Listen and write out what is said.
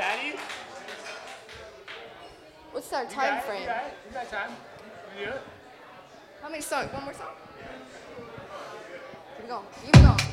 Daddy. What's our time frame? You got time. You do it? How many songs? One more song? Keep going. Keep going.